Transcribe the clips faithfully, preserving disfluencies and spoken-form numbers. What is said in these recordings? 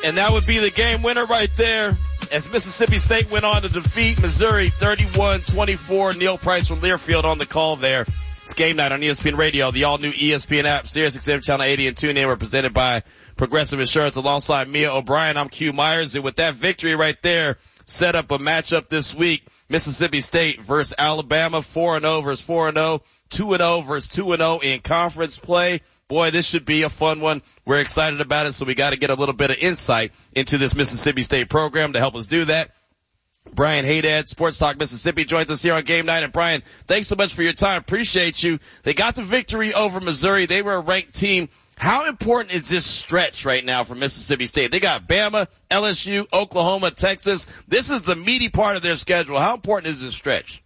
And that would be the game winner right there as Mississippi State went on to defeat Missouri thirty-one twenty-four. Neil Price from Learfield on the call there. It's game night on E S P N Radio, the all-new E S P N app, Sirius X M Channel eighty and TuneIn. We're presented by Progressive Insurance alongside Mia O'Brien. I'm Q Myers. And with that victory right there, set up a matchup this week. Mississippi State versus Alabama, four and oh versus four and oh, two and oh versus two and oh in conference play. Boy, this should be a fun one. We're excited about it, so we got to get a little bit of insight into this Mississippi State program to help us do that. Brian Haydad, Sports Talk Mississippi, joins us here on Game Night. And Brian, thanks so much for your time. Appreciate you. They got the victory over Missouri. They were a ranked team. How important is this stretch right now for Mississippi State? They got Bama, L S U, Oklahoma, Texas. This is the meaty part of their schedule. How important is this stretch?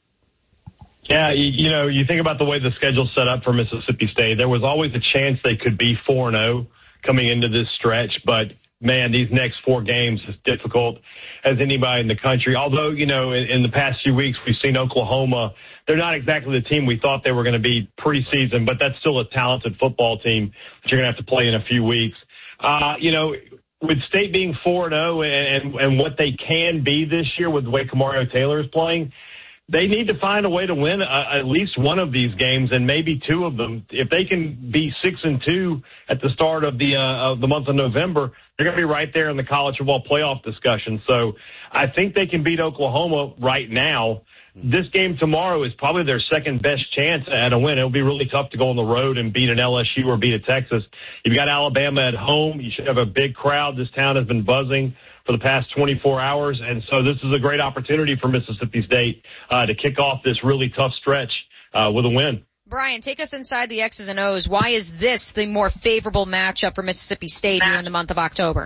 Yeah, you, you know, you think about the way the schedule's set up for Mississippi State. There was always a chance they could be four and oh coming into this stretch, but man, these next four games is difficult as anybody in the country. Although, you know, in, in the past few weeks, we've seen Oklahoma. They're not exactly the team we thought they were going to be preseason, but that's still a talented football team that you're going to have to play in a few weeks. Uh, you know, with State being four and oh and, and what they can be this year with the way Kamario Taylor is playing, they need to find a way to win uh, at least one of these games and maybe two of them. If they can be six and two at the start of the uh, of the month of November, they're going to be right there in the college football playoff discussion. So I think they can beat Oklahoma right now. This game tomorrow is probably their second best chance at a win. It'll be really tough to go on the road and beat an L S U or beat a Texas. You've got Alabama at home. You should have a big crowd. This town has been buzzing for the past twenty-four hours. And so this is a great opportunity for Mississippi State uh, to kick off this really tough stretch uh, with a win. Brian, take us inside the X's and O's. Why is this the more favorable matchup for Mississippi State here in the month of October?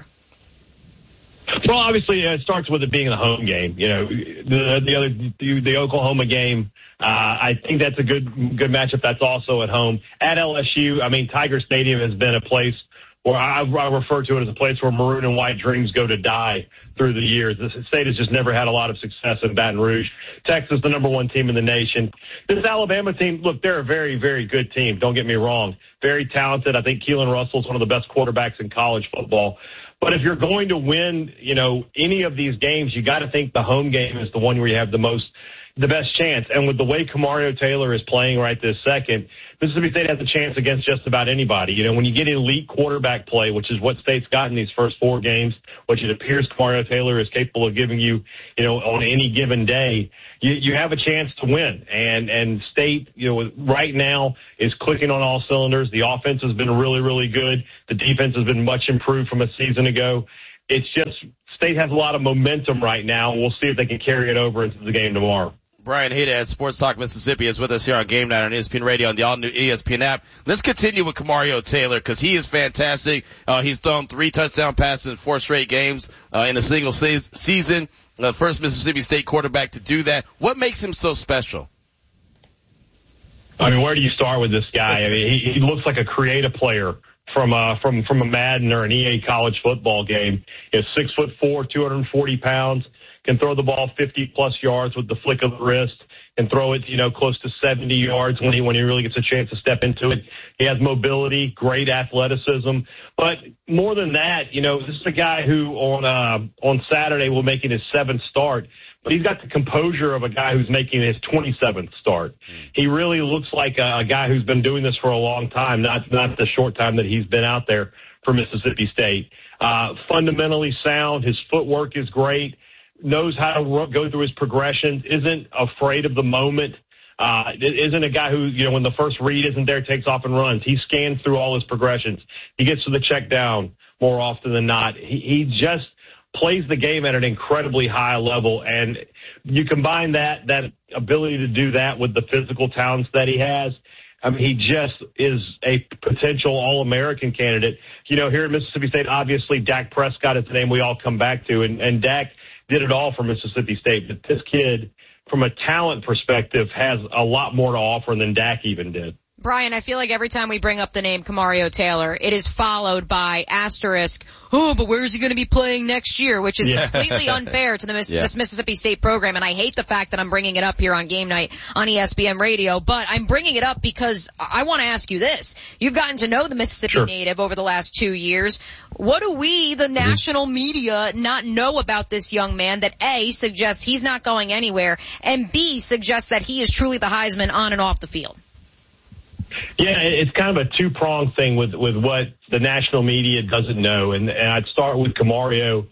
Well, obviously, it starts with it being a home game. You know, the, the other, the, the Oklahoma game, uh, I think that's a good, good matchup. That's also at home. At L S U, I mean, Tiger Stadium has been a place where I, I refer to it as a place where maroon and white dreams go to die through the years. The state has just never had a lot of success in Baton Rouge. Texas, the number one team in the nation. This Alabama team, look, they're a very, very good team. Don't get me wrong. Very talented. I think Keelan Russell's one of the best quarterbacks in college football. But if you're going to win, you know, any of these games, you got to think the home game is the one where you have the most, the best chance. And with the way Kamario Taylor is playing right this second, Mississippi State has a chance against just about anybody. You know, when you get elite quarterback play, which is what State's got in these first four games, which it appears Kamario Taylor is capable of giving you, you know, on any given day, you, you have a chance to win. And, and State, you know, right now is clicking on all cylinders. The offense has been really, really good. The defense has been much improved from a season ago. It's just State has a lot of momentum right now. We'll see if they can carry it over into the game tomorrow. Brian Haydad, Sports Talk Mississippi, is with us here on Game Night on E S P N Radio and the all-new E S P N app. Let's continue with Kamario Taylor because he is fantastic. Uh, he's thrown three touchdown passes in four straight games uh, in a single se- season. The uh, first Mississippi State quarterback to do that. What makes him so special? I mean, where do you start with this guy? I mean, he, he looks like a creative player from uh, from from a Madden or an E A college football game. He's six foot four, two hundred forty pounds. Can throw the ball fifty plus yards with the flick of the wrist and throw it, you know, close to seventy yards when he, when he really gets a chance to step into it. He has mobility, great athleticism. But more than that, you know, this is a guy who on, uh, on Saturday will make it his seventh start, but he's got the composure of a guy who's making his twenty-seventh start. He really looks like a, a guy who's been doing this for a long time, not, not the short time that he's been out there for Mississippi State. Uh, fundamentally sound. His footwork is great. Knows how to go through his progressions, isn't afraid of the moment, uh, isn't a guy who, you know, when the first read isn't there, takes off and runs. He scans through all his progressions. He gets to the check down more often than not. He, he just plays the game at an incredibly high level. And you combine that, that ability to do that with the physical talents that he has. I mean, he just is a potential All-American candidate. You know, here at Mississippi State, obviously Dak Prescott is the name we all come back to, and, and Dak did it all for Mississippi State. But this kid, from a talent perspective, has a lot more to offer than Dak even did. Brian, I feel like every time we bring up the name Kamario Taylor, it is followed by asterisk, oh, but where is he going to be playing next year? Which is yeah. completely unfair to the Miss- yeah. this Mississippi State program. And I hate the fact that I'm bringing it up here on Game Night on E S P N Radio, but I'm bringing it up because I want to ask you this. You've gotten to know the Mississippi sure. native over the last two years. What do we, the national media, not know about this young man that A, suggests he's not going anywhere, and B, suggests that he is truly the Heisman on and off the field? Yeah, it's kind of a two-pronged thing with, with what the national media doesn't know. And, and I'd start with Kamario.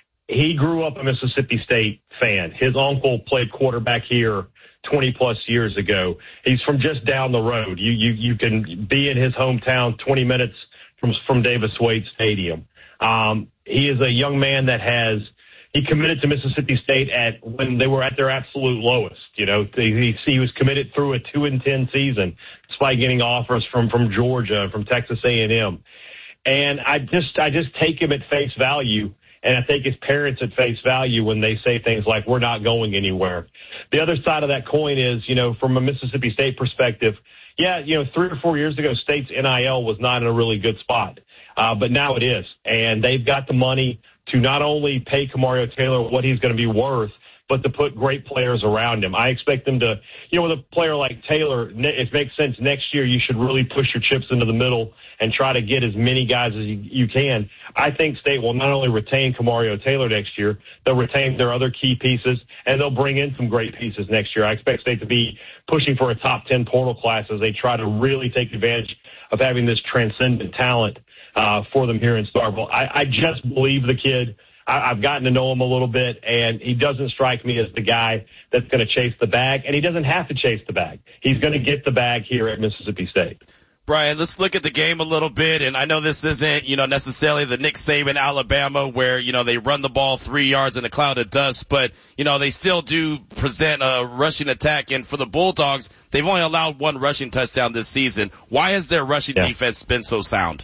He grew up a Mississippi State fan. His uncle played quarterback here twenty-plus years ago. He's from just down the road. You, you, you can be in his hometown twenty minutes from, from Davis Wade Stadium. Um, he is a young man that has He committed to Mississippi State at when they were at their absolute lowest. You know, he, he was committed through a two and ten season, despite getting offers from from Georgia, from Texas A and M. And I just I just take him at face value, and I take his parents at face value when they say things like, "We're not going anywhere." The other side of that coin is, you know, from a Mississippi State perspective, yeah, you know, three or four years ago, State's N I L was not in a really good spot, uh, but now it is, and they've got the money to not only pay Kamario Taylor what he's going to be worth, but to put great players around him. I expect them to, you know, with a player like Taylor, it makes sense next year you should really push your chips into the middle and try to get as many guys as you, you can. I think State will not only retain Kamario Taylor next year, they'll retain their other key pieces, and they'll bring in some great pieces next year. I expect State to be pushing for a top ten portal class as they try to really take advantage of having this transcendent talent Uh, for them here in Starkville. I, I just believe the kid. I, I've gotten to know him a little bit, and he doesn't strike me as the guy that's going to chase the bag, and he doesn't have to chase the bag. He's going to get the bag here at Mississippi State. Brian, let's look at the game a little bit, and I know this isn't, you know, necessarily the Nick Saban Alabama where, you know, they run the ball three yards in a cloud of dust, but, you know, they still do present a rushing attack, and for the Bulldogs, they've only allowed one rushing touchdown this season. Why has their rushing yeah. defense been so sound?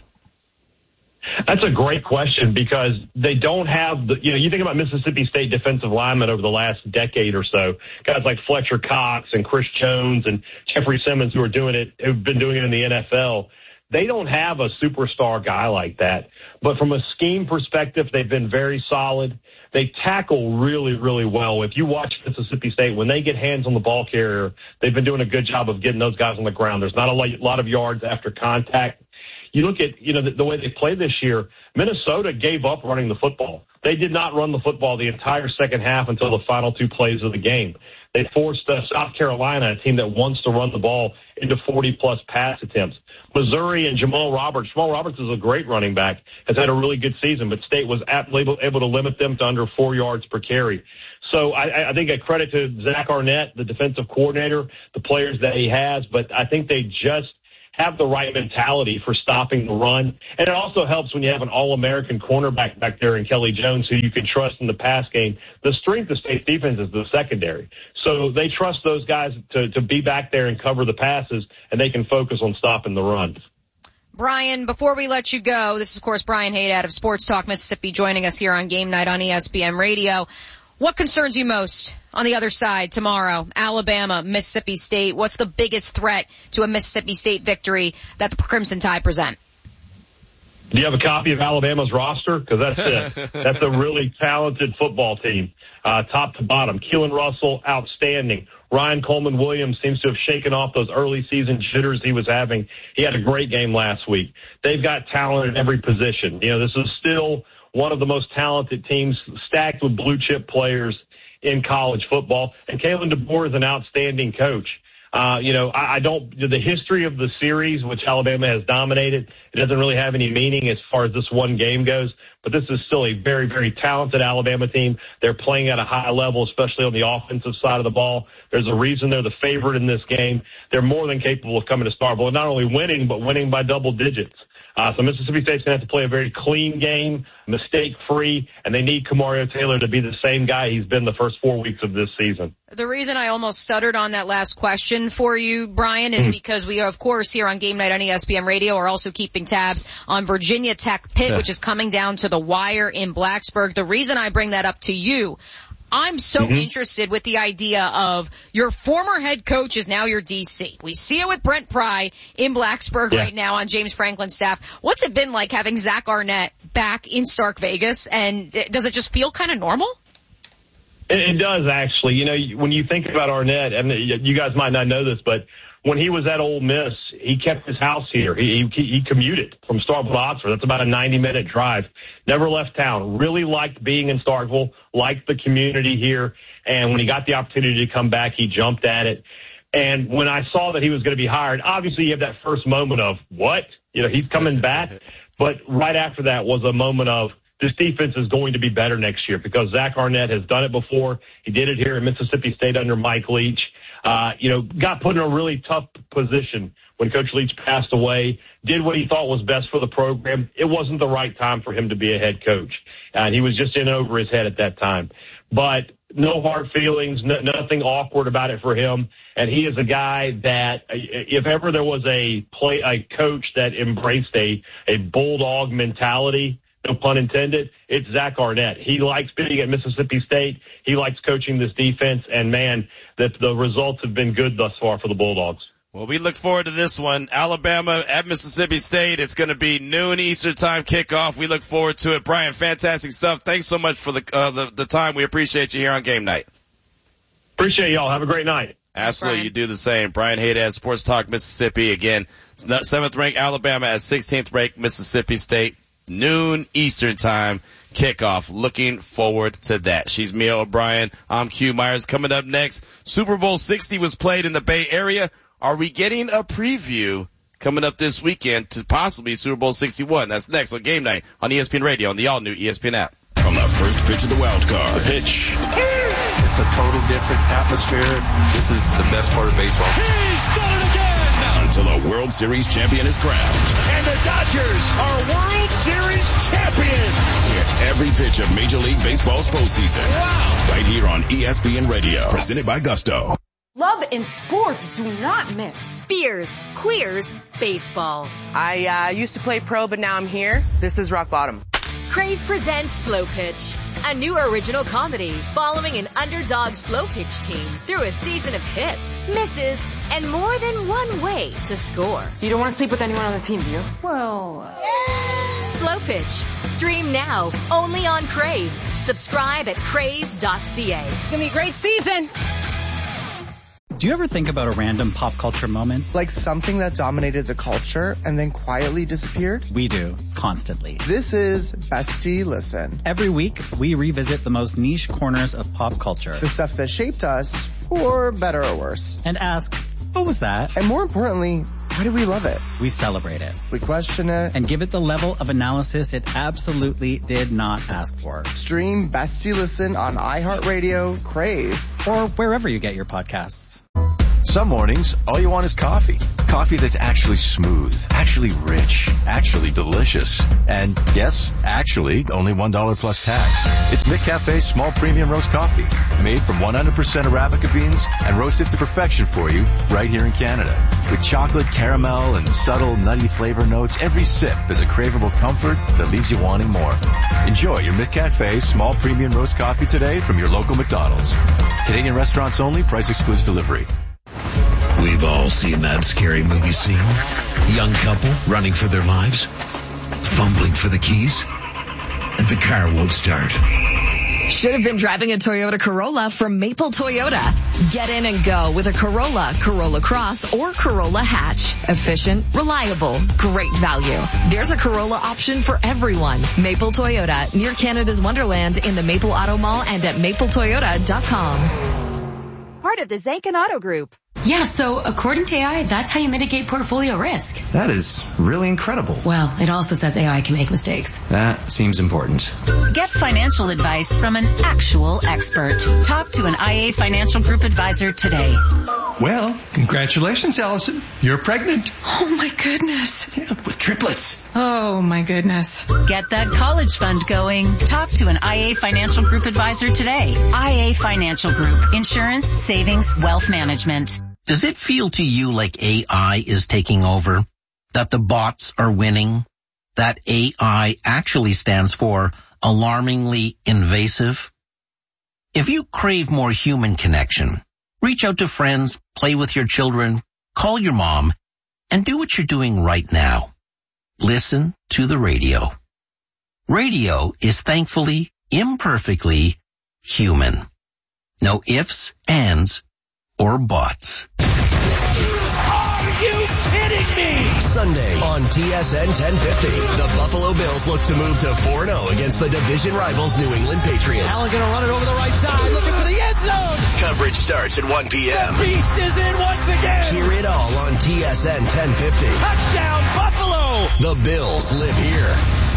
That's a great question because they don't have the, you know, you think about Mississippi State defensive linemen over the last decade or so, guys like Fletcher Cox and Chris Jones and Jeffrey Simmons who are doing it, who've been doing it in the N F L. They don't have a superstar guy like that. But from a scheme perspective, they've been very solid. They tackle really, really well. If you watch Mississippi State, when they get hands on the ball carrier, they've been doing a good job of getting those guys on the ground. There's not a lot of yards after contact. You look at, you know, the, the way they played this year, Minnesota gave up running the football. They did not run the football the entire second half until the final two plays of the game. They forced uh, South Carolina, a team that wants to run the ball, into forty-plus pass attempts. Missouri and Jamal Roberts. Jamal Roberts is a great running back, has had a really good season, but State was able, able to limit them to under four yards per carry. So I, I think a credit to Zach Arnett, the defensive coordinator, the players that he has, but I think they just have the right mentality for stopping the run. And it also helps when you have an All-American cornerback back there in Kelly Jones who you can trust in the pass game. The strength of State's defense is the secondary. So they trust those guys to, to be back there and cover the passes, and they can focus on stopping the runs. Brian, before we let you go, this is, of course, Brian Haydad of Sports Talk Mississippi joining us here on Game Night on E S P N Radio. What concerns you most on the other side tomorrow? Alabama, Mississippi State. What's the biggest threat to a Mississippi State victory that the Crimson Tide present? Do you have a copy of Alabama's roster? Because that's a, that's a really talented football team, uh, top to bottom. Keelan Russell, outstanding. Ryan Coleman Williams seems to have shaken off those early season jitters he was having. He had a great game last week. They've got talent at every position. You know, this is still one of the most talented teams, stacked with blue chip players in college football. And Kalen DeBoer is an outstanding coach. Uh, you know, I, I don't, the history of the series, which Alabama has dominated, it doesn't really have any meaning as far as this one game goes. But this is still a very, very talented Alabama team. They're playing at a high level, especially on the offensive side of the ball. There's a reason they're the favorite in this game. They're more than capable of coming to Starkville and not only winning, but winning by double digits. Uh, so Mississippi State's going to have to play a very clean game, mistake-free, and they need Kamario Taylor to be the same guy he's been the first four weeks of this season. The reason I almost stuttered on that last question for you, Brian, is mm-hmm. because we, of course, here on Game Night on E S P N Radio are also keeping tabs on Virginia Tech Pitt, yeah. which is coming down to the wire in Blacksburg. The reason I bring that up to you, I'm so mm-hmm. interested with the idea of your former head coach is now your D C. We see it with Brent Pry in Blacksburg yeah. right now on James Franklin's staff. What's it been like having Zach Arnett back in Stark Vegas, and does it just feel kind of normal? It, it does, actually. You know, when you think about Arnett, and you guys might not know this, but when he was at Ole Miss, he kept his house here. He, he, he commuted from Starkville to Oxford. That's about a ninety-minute drive. Never left town. Really liked being in Starkville, liked the community here. And when he got the opportunity to come back, he jumped at it. And when I saw that he was going to be hired, obviously you have that first moment of, what? You know, he's coming back. But right after that was a moment of, this defense is going to be better next year because Zach Arnett has done it before. He did it here at Mississippi State under Mike Leach. Uh, you know, got put in a really tough position when Coach Leach passed away, did what he thought was best for the program. It wasn't the right time for him to be a head coach. And he was just in over his head at that time. But no hard feelings, no, nothing awkward about it for him. And he is a guy that if ever there was a play, a coach that embraced a, a bulldog mentality, no pun intended, it's Zach Arnett. He likes being at Mississippi State. He likes coaching this defense. And, man, that the results have been good thus far for the Bulldogs. Well, we look forward to this one. Alabama at Mississippi State. It's going to be noon Eastern time kickoff. We look forward to it. Brian, fantastic stuff. Thanks so much for the, uh, the, the time. We appreciate you here on Game Night. Appreciate y'all. Have a great night. Absolutely. Brian. You do the same. Brian Haydad, Sports Talk Mississippi. Again, seventh ranked Alabama at sixteenth ranked Mississippi State. Noon Eastern time kickoff. Looking forward to that. She's Mia O'Brien. I'm Q Myers. Coming up next, Super Bowl sixty was played in the Bay Area. Are we getting a preview coming up this weekend to possibly Super Bowl sixty-one? That's next on Game Night on E S P N Radio on the all-new E S P N app. From the first pitch of the wild card. The pitch. It's a total different atmosphere. This is the best part of baseball. He's done it again! Until a World Series champion is crowned. And the Dodgers are World Series champions! Hear every pitch of Major League Baseball's postseason. Wow! Right here on E S P N Radio. Presented by Gusto. Love and sports do not mix. Beers, queers, baseball. I uh, used to play pro, but now I'm here. This is rock bottom. Crave presents Slow Pitch, a new original comedy following an underdog slow pitch team through a season of hits, misses, and more than one way to score. You don't want to sleep with anyone on the team, do you? Well... Uh... Slow Pitch. Stream now, only on Crave. Subscribe at crave dot c a. It's going to be a great season. Do you ever think about a random pop culture moment? Like something that dominated the culture and then quietly disappeared? We do, constantly. This is Bestie Listen. Every week, we revisit the most niche corners of pop culture. The stuff that shaped us, for better or worse. And ask, what was that? And more importantly, why do we love it? We celebrate it. We question it. And give it the level of analysis it absolutely did not ask for. Stream Bestie Listen on iHeartRadio, Crave, or wherever you get your podcasts. Some mornings, all you want is coffee. Coffee that's actually smooth, actually rich, actually delicious. And yes, actually, only one dollar plus tax. It's McCafe's small premium roast coffee, made from one hundred percent Arabica beans and roasted to perfection for you right here in Canada. With chocolate, caramel, and subtle nutty flavor notes, every sip is a craveable comfort that leaves you wanting more. Enjoy your McCafe small premium roast coffee today from your local McDonald's. Canadian restaurants only, price excludes delivery. We've all seen that scary movie scene. Young couple running for their lives, fumbling for the keys, and the car won't start. Should have been driving a Toyota Corolla from Maple Toyota. Get in and go with a Corolla, Corolla Cross, or Corolla Hatch. Efficient, reliable, great value. There's a Corolla option for everyone. Maple Toyota, near Canada's Wonderland in the Maple Auto Mall and at maple toyota dot com. Part of the Zankin Auto Group. Yeah, so according to A I, that's how you mitigate portfolio risk. That is really incredible. Well, it also says A I can make mistakes. That seems important. Get financial advice from an actual expert. Talk to an I A Financial Group advisor today. Well, congratulations, Allison. You're pregnant. Oh, my goodness. Yeah, with triplets. Oh, my goodness. Get that college fund going. Talk to an I A Financial Group advisor today. I A Financial Group. Insurance, savings, wealth management. Does it feel to you like A I is taking over? That the bots are winning? That A I actually stands for alarmingly invasive? If you crave more human connection, reach out to friends, play with your children, call your mom, and do what you're doing right now. Listen to the radio. Radio is thankfully, imperfectly human. No ifs, ands, or buts. Are you kidding me? Sunday on T S N ten fifty, the Buffalo Bills look to move to four and oh against the division rivals New England Patriots. Allen gonna run it over the right side, looking for the end zone. Coverage starts at one p.m. The beast is in once again. Hear it all on T S N ten fifty. Touchdown, Buffalo! The Bills live here.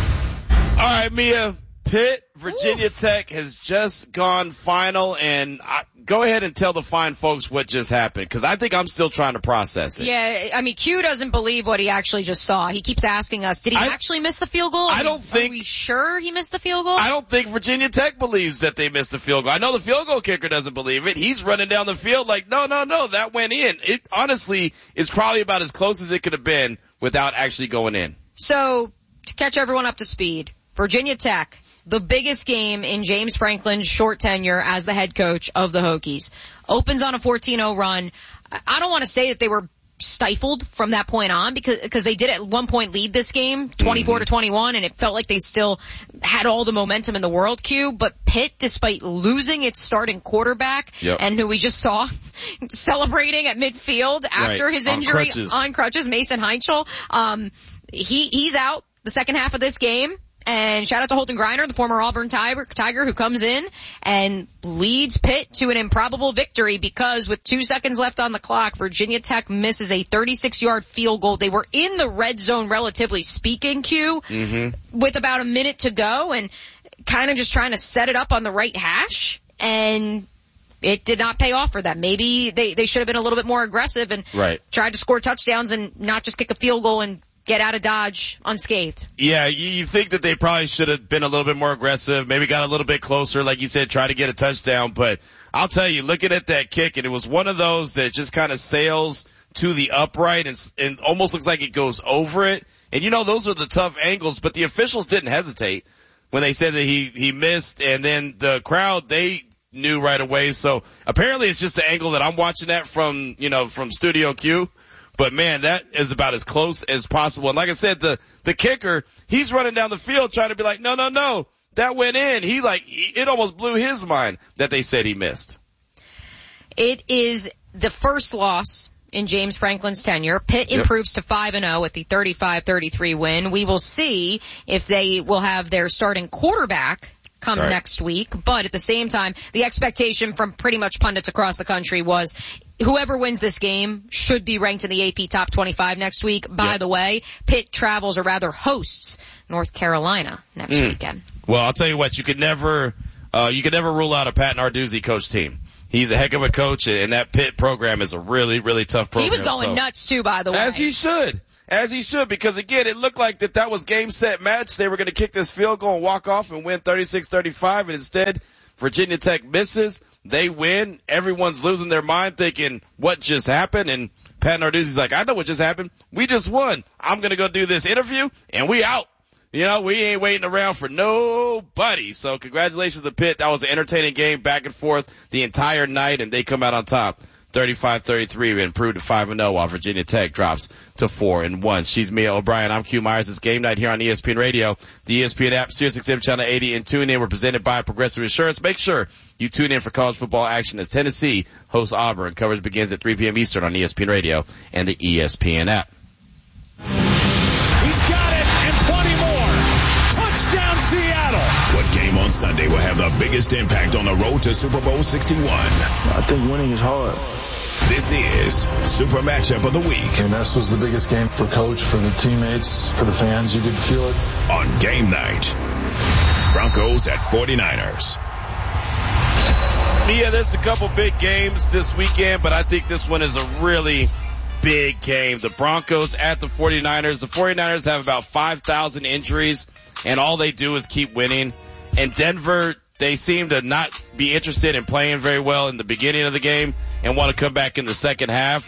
All right, Mia. Pitt, Virginia Ooh. Tech has just gone final, and I, go ahead and tell the fine folks what just happened, because I think I'm still trying to process it. Yeah, I mean, Q doesn't believe what he actually just saw. He keeps asking us, did he I, actually miss the field goal? I, I don't mean, think... Are we sure he missed the field goal? I don't think Virginia Tech believes that they missed the field goal. I know the field goal kicker doesn't believe it. He's running down the field like, no, no, no, that went in. It honestly is probably about as close as it could have been without actually going in. So, to catch everyone up to speed, Virginia Tech, the biggest game in James Franklin's short tenure as the head coach of the Hokies, opens on a fourteen oh run. I don't want to say that they were stifled from that point on, because because they did at one point lead this game twenty-four to twenty-one, and it felt like they still had all the momentum in the world, Q. But Pitt, despite losing its starting quarterback, yep. and who we just saw celebrating at midfield after right. his on injury crutches. on crutches, Mason Heinchel, um, he he's out the second half of this game. And shout out to Holden Griner, the former Auburn Tiger, Tiger, who comes in and leads Pitt to an improbable victory, because with two seconds left on the clock, Virginia Tech misses a thirty-six yard field goal. They were in the red zone, relatively speaking, Q, mm-hmm. with about a minute to go, and kind of just trying to set it up on the right hash, and it did not pay off for them. Maybe they, they should have been a little bit more aggressive and right. tried to score touchdowns and not just kick a field goal and get out of Dodge unscathed. Yeah, you, you think that they probably should have been a little bit more aggressive, maybe got a little bit closer, like you said, try to get a touchdown. But I'll tell you, looking at that kick, and it was one of those that just kind of sails to the upright and, and almost looks like it goes over it. And you know, those are the tough angles, but the officials didn't hesitate when they said that he, he missed, and then the crowd, they knew right away. So apparently it's just the angle that I'm watching that from, you know, from Studio Q. But man, that is about as close as possible. And like I said, the, the kicker, he's running down the field trying to be like, no, no, no, that went in. He like, he, it almost blew his mind that they said he missed. It is the first loss in James Franklin's tenure. Pitt yep. improves to five and oh with the thirty-five thirty-three win. We will see if they will have their starting quarterback come right. next week. But at the same time, the expectation from pretty much pundits across the country was whoever wins this game should be ranked in the A P top twenty-five next week. By yep. the way, Pitt travels, or rather hosts, North Carolina next mm. weekend. Well, I'll tell you what, you could never, uh, you could never rule out a Pat Narduzzi coach team. He's a heck of a coach, and that Pitt program is a really, really tough program. He was going so. nuts too, by the way. As he should. As he should, because again, it looked like that that was game, set, match. They were going to kick this field goal and walk off and win thirty-six thirty-five, and instead, Virginia Tech misses. They win. Everyone's losing their mind thinking, what just happened? And Pat Narduzzi's like, I know what just happened. We just won. I'm going to go do this interview, and we out. You know, we ain't waiting around for nobody. So congratulations to Pitt. That was an entertaining game, back and forth the entire night, and they come out on top. thirty-five thirty-three and improved to five and oh, while Virginia Tech drops to four and one. She's Mia O'Brien. I'm Q Myers. It's game night here on E S P N Radio, the E S P N app, Sirius X M Channel eighty, and tune in. We're presented by Progressive Insurance. Make sure you tune in for college football action as Tennessee hosts Auburn. Coverage begins at three p.m. Eastern on E S P N Radio and the E S P N app. He's got it, and plenty more. Touchdown, Seattle. What game on Sunday will have the biggest impact on the road to Super Bowl sixty-one? I think winning is hard. This is Super Matchup of the Week. And this was the biggest game for coach, for the teammates, for the fans. You could feel it. On game night, Broncos at forty-niners. Yeah, there's a couple big games this weekend, but I think this one is a really big game. The Broncos at the forty-niners. The forty-niners have about five thousand injuries, and all they do is keep winning. And Denver, they seem to not be interested in playing very well in the beginning of the game and want to come back in the second half.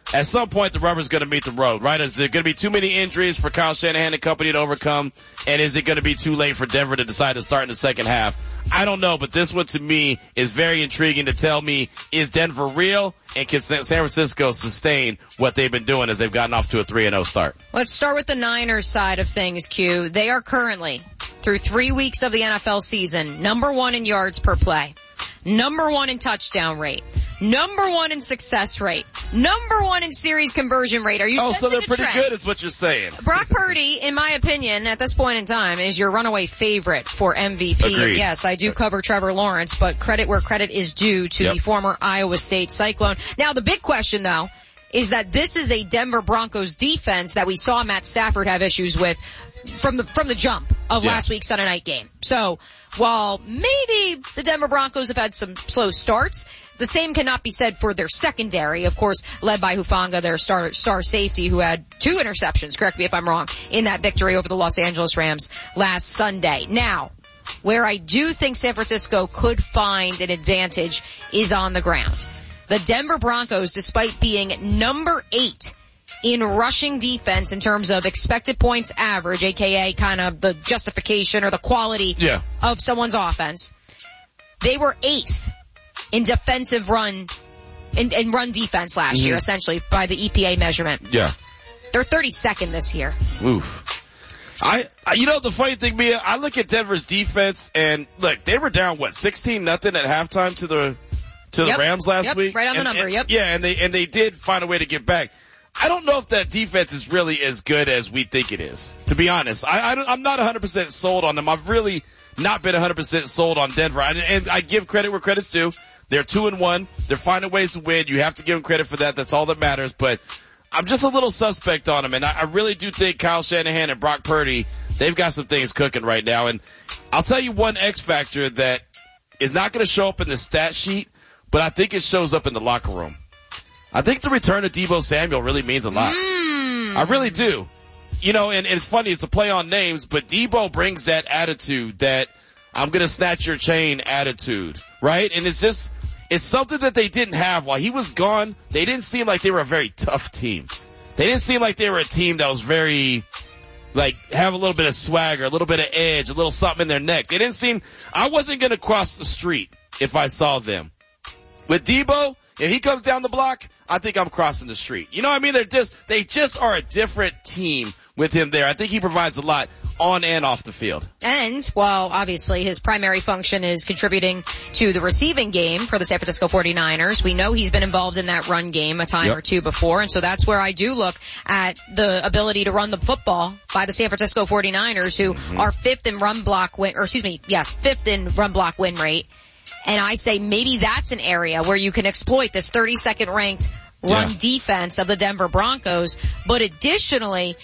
at some point the rubber's going to meet the road, right? Is there going to be too many injuries for Kyle Shanahan and company to overcome? And is it going to be too late for Denver to decide to start in the second half? I don't know, but this one to me is very intriguing to tell me, is Denver real? And can San Francisco sustain what they've been doing as they've gotten off to a three and oh start? Let's start with the Niners side of things, Q. They are currently, through three weeks of the N F L season, number one in yards per play, number one in touchdown rate, number one in success rate, number one in series conversion rate. Are you Oh, so they're the pretty trend? good is what you're saying. Brock Purdy, in my opinion, at this point in time, is your runaway favorite for M V P. Agreed. Yes, I do cover Trevor Lawrence, but credit where credit is due to Yep. the former Iowa State Cyclone. Now, the big question, though, is that this is a Denver Broncos defense that we saw Matt Stafford have issues with from the from the jump of Yeah. last week's Sunday night game. So, while maybe the Denver Broncos have had some slow starts, the same cannot be said for their secondary, of course, led by Hufanga, their star, star safety, who had two interceptions, correct me if I'm wrong, in that victory over the Los Angeles Rams last Sunday. Now, where I do think San Francisco could find an advantage is on the ground. The Denver Broncos, despite being number eight in rushing defense in terms of expected points average, aka kind of the justification or the quality Yeah. of someone's offense, they were eighth in defensive run, in, in run defense last Mm-hmm. year, essentially, by the E P A measurement. Yeah. They're thirty-second this year. Oof. I, I, you know, the funny thing, Mia, I look at Denver's defense and look, they were down, what, sixteen nothing at halftime to the, to Yep. the Rams last Yep. week? Right on the And- number, and- yep. Yeah, and they, and they did find a way to get back. I don't know if that defense is really as good as we think it is, to be honest. I, I don't, I'm not one hundred percent sold on them. I've really not been one hundred percent sold on Denver. I, and I give credit where credit's due. They're two and one. They're finding ways to win. You have to give them credit for that. That's all that matters. But I'm just a little suspect on them. And I, I really do think Kyle Shanahan and Brock Purdy, they've got some things cooking right now. And I'll tell you one X factor that is not going to show up in the stat sheet, but I think it shows up in the locker room. I think the return of Deebo Samuel really means a lot. Mm. I really do. You know, and, and it's funny, it's a play on names, but Deebo brings that attitude, that I'm going to snatch your chain attitude, right? And it's just, it's something that they didn't have while he was gone. They didn't seem like they were a very tough team. They didn't seem like they were a team that was very, like, have a little bit of swagger, a little bit of edge, a little something in their neck. They didn't seem, I wasn't going to cross the street if I saw them. With Deebo, if he comes down the block, I think I'm crossing the street. You know what I mean? They're just, they just are a different team with him there. I think he provides a lot on and off the field. And while obviously his primary function is contributing to the receiving game for the San Francisco forty-niners, we know he's been involved in that run game a time Yep. or two before, and so that's where I do look at the ability to run the football by the San Francisco forty-niners, who Mm-hmm. are fifth in run block win, or excuse me, yes, fifth in run block win rate. And I say maybe that's an area where you can exploit this thirty-second ranked run Yeah. defense of the Denver Broncos. But additionally,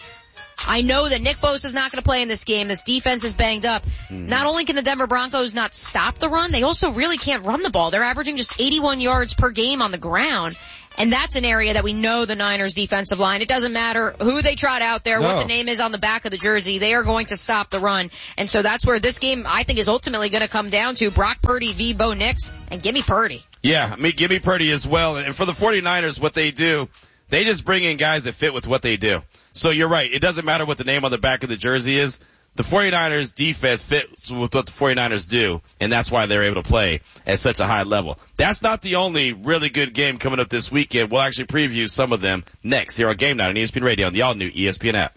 I know that Nick Bosa is not going to play in this game. This defense is banged up. Mm. Not only can the Denver Broncos not stop the run, they also really can't run the ball. They're averaging just eighty-one yards per game on the ground. And that's an area that we know the Niners defensive line, it doesn't matter who they trot out there, No. what the name is on the back of the jersey, they are going to stop the run. And so that's where this game, I think, is ultimately going to come down to Brock Purdy v. Bo Nix, and give me Purdy. Yeah, I mean, give me Purdy as well. And for the forty-niners, what they do, they just bring in guys that fit with what they do. So you're right. It doesn't matter what the name on the back of the jersey is. The forty-niners defense fits with what the forty-niners do, and that's why they're able to play at such a high level. That's not the only really good game coming up this weekend. We'll actually preview some of them next here on Game Night on E S P N Radio and the all-new E S P N app.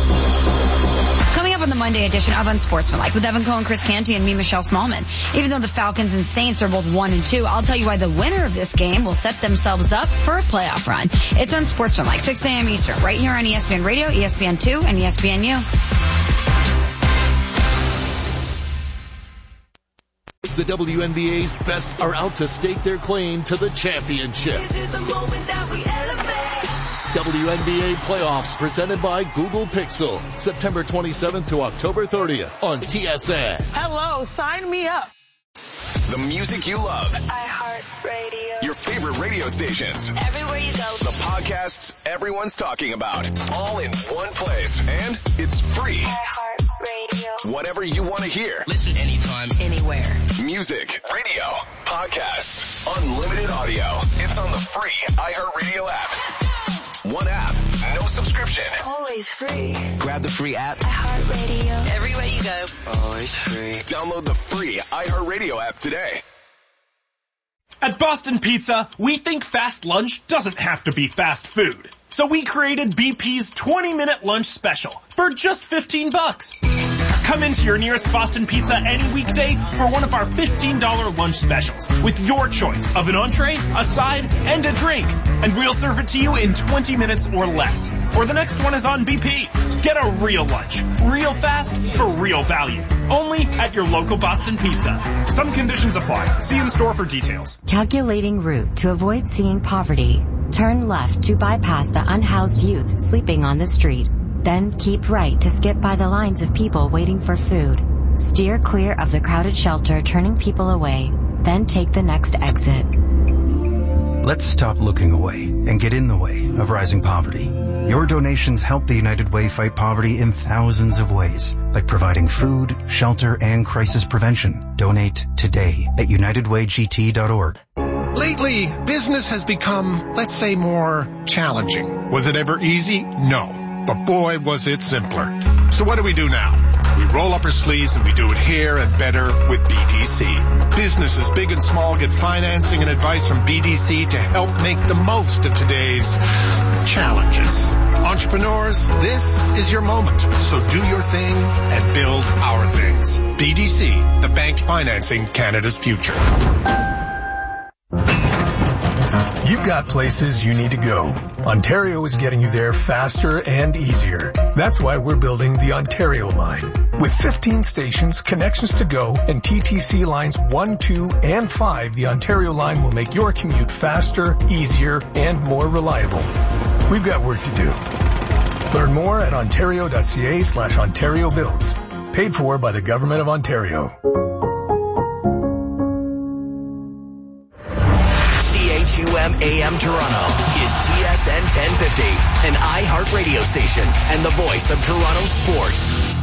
Coming up on the Monday edition of Unsportsmanlike with Evan Cohen, Chris Canty, and me, Michelle Smallman. Even though the Falcons and Saints are both one and two, I'll tell you why the winner of this game will set themselves up for a playoff run. It's Unsportsmanlike, six a.m. Eastern, right here on E S P N Radio, E S P N two, and E S P N U. The W N B A's best are out to stake their claim to the championship. W N B A playoffs presented by Google Pixel, September twenty-seventh to October thirtieth on T S N. Hello, sign me up. The music you love. iHeartRadio. Your favorite radio stations. Everywhere you go. The podcasts everyone's talking about. All in one place. And it's free. iHeartRadio. Whatever you want to hear. Listen anytime, anywhere. Music, radio, podcasts, unlimited audio. It's on the free iHeartRadio app. One app, no subscription. Always free. Grab the free app. iHeartRadio. Everywhere you go. Always free. Download the free iHeartRadio app today. At Boston Pizza, we think fast lunch doesn't have to be fast food. So we created B P's twenty minute lunch special for just fifteen bucks. Come into your nearest Boston Pizza any weekday for one of our fifteen dollars lunch specials with your choice of an entree, a side, and a drink. And we'll serve it to you in twenty minutes or less. Or the next one is on B P. Get a real lunch, real fast, for real value. Only at your local Boston Pizza. Some conditions apply. See in store for details. Calculating route to avoid seeing poverty. Turn left to bypass the unhoused youth sleeping on the street. Then keep right to skip by the lines of people waiting for food. Steer clear of the crowded shelter turning people away. Then take the next exit. Let's stop looking away and get in the way of rising poverty. Your donations help the United Way fight poverty in thousands of ways, like providing food, shelter, and crisis prevention. Donate today at united way g t dot org. Lately, business has become, let's say, more challenging. Was it ever easy? No. But boy, was it simpler. So what do we do now? We roll up our sleeves and we do it here and better with B D C. Businesses big and small get financing and advice from B D C to help make the most of today's challenges. Entrepreneurs, this is your moment. So do your thing and build our things. B D C, the bank financing Canada's future. You've got places you need to go. Ontario is getting you there faster and easier. That's why we're building the Ontario line. With fifteen stations, connections to go, and T T C lines one, two, and five, the Ontario line will make your commute faster, easier, and more reliable. We've got work to do. Learn more at ontario.ca slash Ontario Builds. Paid for by the Government of Ontario. C H U M A M Toronto is T S N ten fifty, an iHeart radio station and the voice of Toronto sports.